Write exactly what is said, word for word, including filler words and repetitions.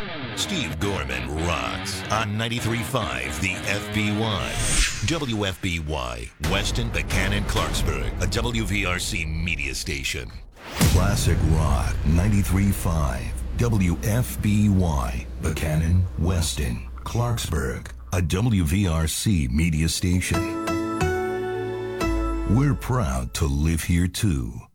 Steve Gorman rocks on ninety-three point five The F B Y. W F B Y, Weston, Buchanan, Clarksburg, a W V R C media station. Classic Rock ninety-three point five W F B Y, Buchanan, Weston, Clarksburg, a W V R C media station. We're proud to live here too.